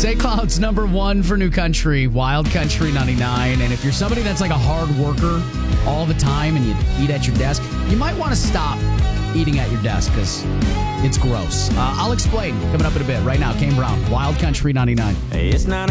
St. Cloud's number one for New Country, Wild Country 99. And if you're somebody that's like a hard worker all the time and you eat at your desk, you might want to stop eating at your desk because it's gross. I'll explain coming up in a bit. Right now, Kane Brown, Wild Country 99. It's not